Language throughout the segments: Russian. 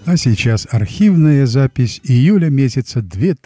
А сейчас архивная запись июля месяца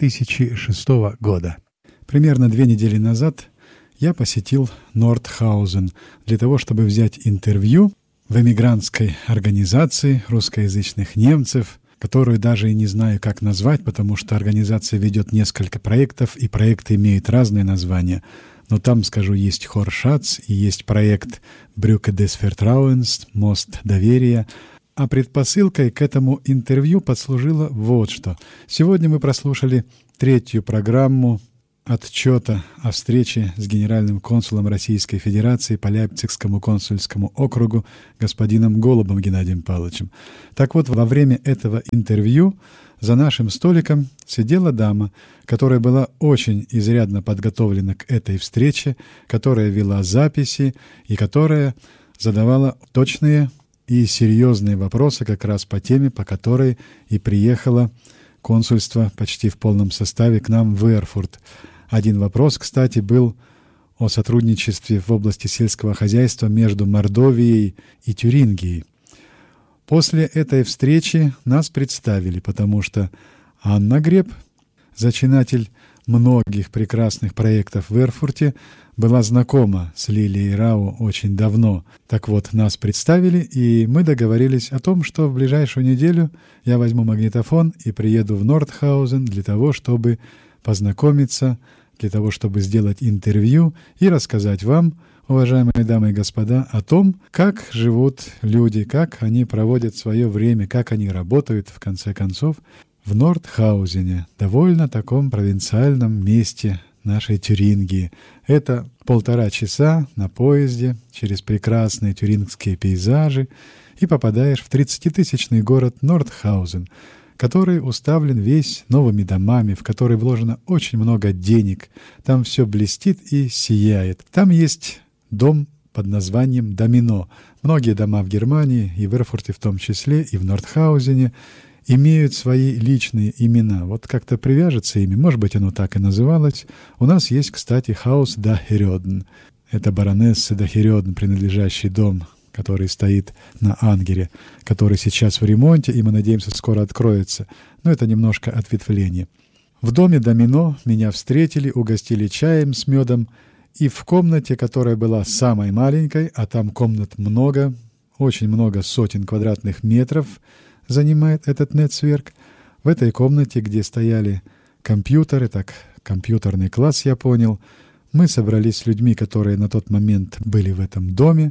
2006 года. Примерно 2 недели назад я посетил Нордхаузен для того, чтобы взять интервью в эмигрантской организации русскоязычных немцев, которую даже и не знаю, как назвать, потому что организация ведет несколько проектов, и проекты имеют разные названия. Но там, скажу, есть Хор Шац и есть проект Brücke des Vertrauens, мост доверия. А предпосылкой к этому интервью послужило вот что. Сегодня мы прослушали 3-ю программу отчета о встрече с генеральным консулом Российской Федерации по Лейпцигскому консульскому округу господином Голубом Геннадием Павловичем. Так вот, во время этого интервью за нашим столиком сидела дама, которая была очень изрядно подготовлена к этой встрече, которая вела записи и которая задавала точные и серьезные вопросы как раз по теме, по которой и приехало консульство почти в полном составе к нам в Эрфурт. Один вопрос, кстати, был о сотрудничестве в области сельского хозяйства между Мордовией и Тюрингией. После этой встречи нас представили, потому что Анна Греб, зачинатель многих прекрасных проектов в Эрфурте, была знакома с Лилией Рау очень давно. Так вот, нас представили, и мы договорились о том, что в ближайшую неделю я возьму магнитофон и приеду в Нордхаузен для того, чтобы познакомиться, для того, чтобы сделать интервью и рассказать вам, уважаемые дамы и господа, о том, как живут люди, как они проводят свое время, как они работают, в конце концов, в Нордхаузене, довольно таком провинциальном месте нашей Тюрингии. Это 1,5 часа на поезде через прекрасные тюрингские пейзажи и попадаешь в 30-тысячный город Нордхаузен, который уставлен весь новыми домами, в который вложено очень много денег. Там все блестит и сияет. Там есть дом под названием «Домино». Многие дома в Германии, и в Эрфурте в том числе, и в Нордхаузене, имеют свои личные имена. Вот как-то привяжется ими, может быть, оно так и называлось. У нас есть, кстати, Хаус Дахерёден. Это баронессы Дахерёден, принадлежащий дом, который стоит на Ангере, который сейчас в ремонте, и мы надеемся, скоро откроется. Но это немножко ответвление. В доме «Домино» меня встретили, угостили чаем с медом, и в комнате, которая была самой маленькой, а там комнат много, очень много сотен квадратных метров занимает этот нетцверк, в этой комнате, где стояли компьютеры, так, компьютерный класс, я понял, мы собрались с людьми, которые на тот момент были в этом доме,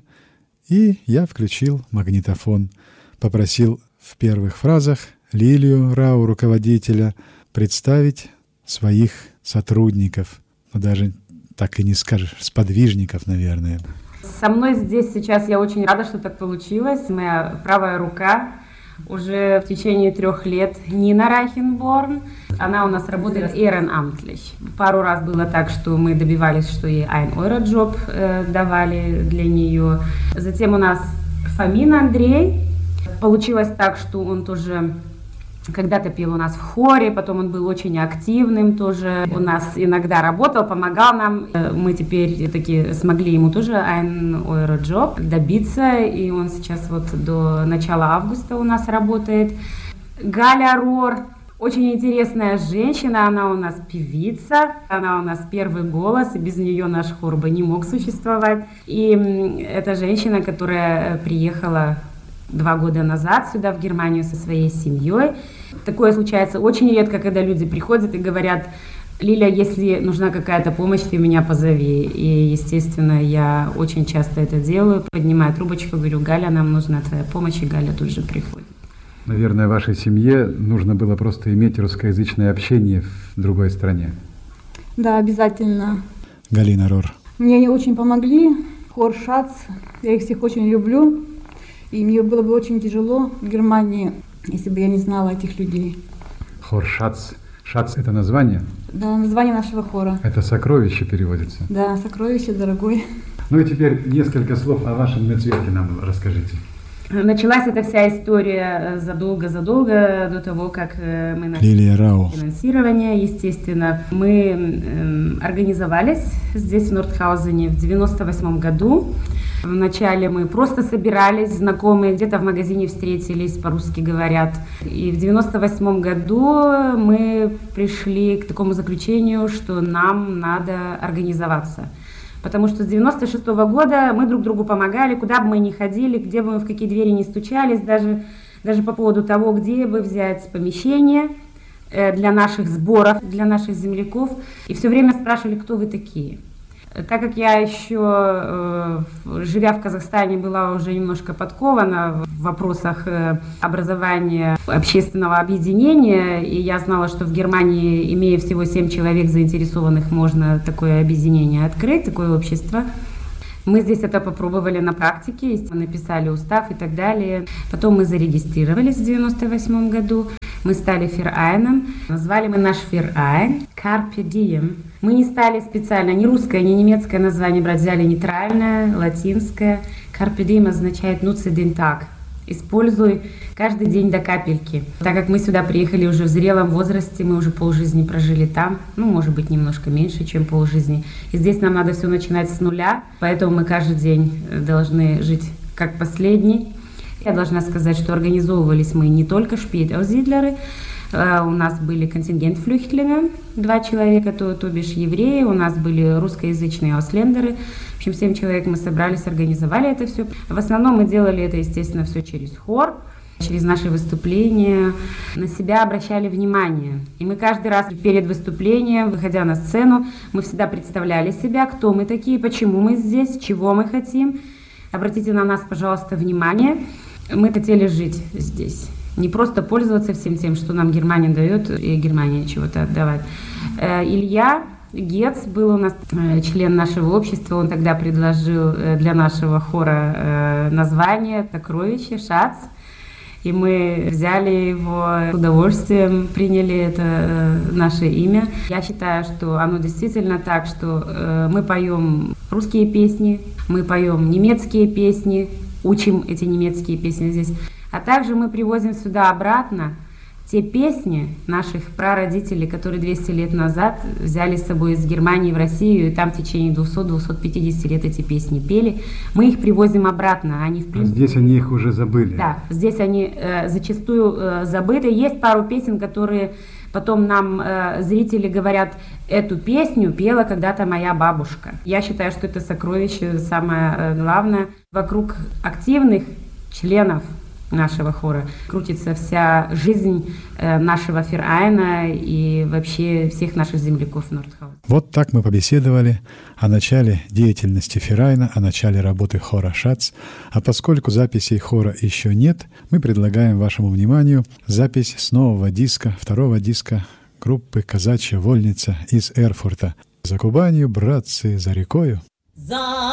и я включил магнитофон, попросил в первых фразах Лилию Рау, руководителя, представить своих сотрудников, но даже так и не скажешь, сподвижников, наверное. Со мной здесь сейчас я очень рада, что так получилось. Моя правая рука уже в течение 3 лет Нина Райхенборн. Она у нас работает ehrenamtlich. Пару раз было так, что мы добивались, что ей 1 Euro-джоб давали для нее. Затем у нас Фомин Андрей. Получилось так, что он тоже когда-то пел у нас в хоре, потом он был очень активным тоже. У нас иногда работал, помогал нам. Мы теперь таки смогли ему тоже 1 Euro-джоб добиться, и он сейчас вот до начала августа у нас работает. Галя Рор. Очень интересная женщина, она у нас певица, она у нас первый голос, и без нее наш хор бы не мог существовать. И это женщина, которая приехала 2 года назад сюда, в Германию, со своей семьей. Такое случается очень редко, когда люди приходят и говорят: «Лиля, если нужна какая-то помощь, ты меня позови». И, естественно, я очень часто это делаю, поднимаю трубочку, говорю: «Галя, нам нужна твоя помощь», и Галя тут же приходит. Наверное, вашей семье нужно было просто иметь русскоязычное общение в другой стране. Да, обязательно. Галина Рор. Мне они очень помогли. Хор Шац, я их всех очень люблю. И мне было бы очень тяжело в Германии, если бы я не знала этих людей. Хор Шац. Шац — это название? Да, название нашего хора. Это сокровище переводится? Да, сокровище, дорогой. Ну и теперь несколько слов о вашем нетцверке нам расскажите. Началась эта вся история задолго до того, как мы начали финансирование. Естественно, мы организовались здесь, в Нордхаузене, в 1998 году. Вначале мы просто собирались, знакомые, где-то в магазине встретились, по-русски говорят. И в 98 году мы пришли к такому заключению, что нам надо организоваться. Потому что с 96 года мы друг другу помогали, куда бы мы ни ходили, где бы мы в какие двери не стучались, даже по поводу того, где бы взять помещение для наших сборов, для наших земляков. И все время спрашивали, кто вы такие. Так как я еще, живя в Казахстане, была уже немножко подкована в вопросах образования общественного объединения, и я знала, что в Германии, имея всего 7 человек заинтересованных, можно такое объединение открыть, такое общество. Мы здесь это попробовали на практике, написали устав и так далее. Потом мы зарегистрировались в 1998 году. Мы стали ферайном, назвали мы наш ферайн Carpe Diem. Мы не стали специально ни русское, ни немецкое название брать, взяли нейтральное, латинское. Carpe Diem означает «nutze den Tag». Используй каждый день до капельки. Так как мы сюда приехали уже в зрелом возрасте, мы уже полжизни прожили там, может быть, немножко меньше, чем полжизни. И здесь нам надо все начинать с нуля, поэтому мы каждый день должны жить как последний. Я должна сказать, что организовывались мы не только Spätaussiedler, у нас были контингент-флюхтлинга, 2 человека, то бишь евреи, у нас были русскоязычные ауслендеры. В общем, 7 человек мы собрались, организовали это все. В основном мы делали это, естественно, все через хор, через наши выступления, на себя обращали внимание. И мы каждый раз перед выступлением, выходя на сцену, мы всегда представляли себя, кто мы такие, почему мы здесь, чего мы хотим. Обратите на нас, пожалуйста, внимание. Мы хотели жить здесь. Не просто пользоваться всем тем, что нам Германия дает, и Германия чего-то отдавать. Илья Гец был у нас член нашего общества, он тогда предложил для нашего хора название «Сокровище», «Шац». И мы взяли его с удовольствием, приняли это наше имя. Я считаю, что оно действительно так, что мы поем русские песни, мы поем немецкие песни, учим эти немецкие песни здесь. А также мы привозим сюда обратно те песни наших прародителей, которые 200 лет назад взяли с собой из Германии в Россию, и там в течение 200-250 лет эти песни пели. Мы их привозим обратно. Они, в принципе, здесь они их уже забыли. Да, здесь они зачастую забыты. Есть пару песен, которые потом нам зрители говорят, эту песню пела когда-то моя бабушка. Я считаю, что это сокровище самое главное. Вокруг активных членов нашего хора крутится вся жизнь нашего ферайна и вообще всех наших земляков Нордхаузена. Вот так мы побеседовали о начале деятельности ферайна, о начале работы хора «Шац». А поскольку записей хора еще нет, мы предлагаем вашему вниманию запись с нового диска, второго диска группы «Казачья вольница» из Эрфурта. За Кубанью, братцы, за рекою.